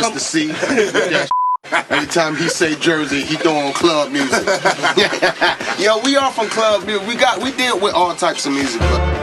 to see. Anytime he say Jersey, he throw on club music. Yo, we are from club music. We deal with all types of music.